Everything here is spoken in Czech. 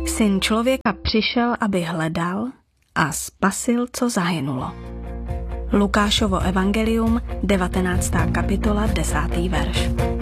Syn člověka přišel, aby hledal a spasil, co zahynulo. Lukášovo evangelium, 19. kapitola, 10. verš.